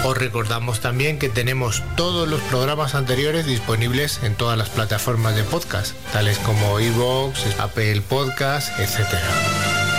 Os recordamos también que tenemos todos los programas anteriores disponibles en todas las plataformas de podcast, tales como iVoox, Apple Podcast, etc.